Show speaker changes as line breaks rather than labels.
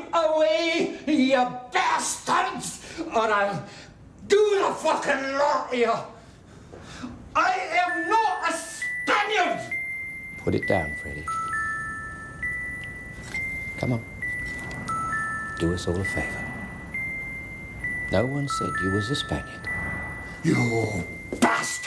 away, you bastards, or I'll do the fucking lot of you. I am not a Spaniard!
Put it down, Freddie. Come on. Do us all a favor. No one said you was a Spaniard.
You bastard!